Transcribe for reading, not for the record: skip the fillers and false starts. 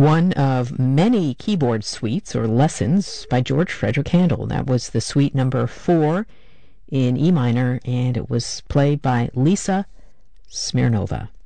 one of many keyboard suites or lessons by George Frederick Handel. That was the suite number 4 in E minor, and it was played by Lisa Smirnova.